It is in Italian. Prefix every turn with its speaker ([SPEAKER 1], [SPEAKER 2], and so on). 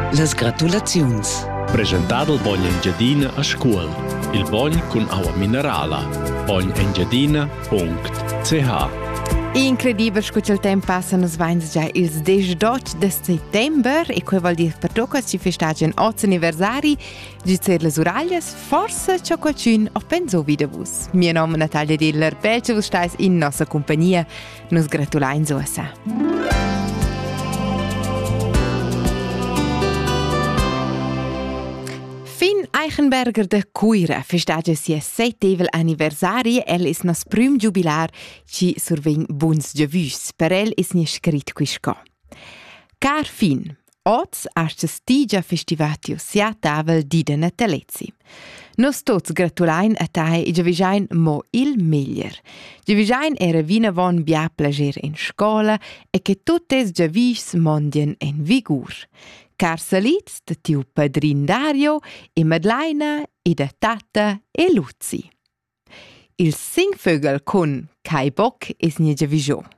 [SPEAKER 1] Las gratulaziuns.
[SPEAKER 2] Presentado il Bogn Engiadina a scuol. Il Bogn con aua minerala. bognengiadina.ch.
[SPEAKER 3] Incredibile scuccia il tempo passa, nos vains già il 18 di settembre e quel vuol dire per tocca ci festeggiano 8 anniversari di le Uraglias, forse c'è qualcuno o penso video vos. Mio nome è Natalia Diller, bel che vos stais in nostra compagnia, nos gratulain so asa. Eichenberger de Cuira festeggia sia 7. anniversari. El is nos prüm jubilar ci survegn buns giavüs. Per el is ni scrit quisco. Car fin, oz asce stigia festivatius sia tavel dida natalezi. Nos tots gratulain a tai e giavisain mo il meglier. Giavisain era vina von bia plager in scola e che tuttes giavis mondien en vigur. Car salits de tiu padrin Dario e Madleina e de tata e Luzi. Il singvögel con Kai Bock is nie giavisò.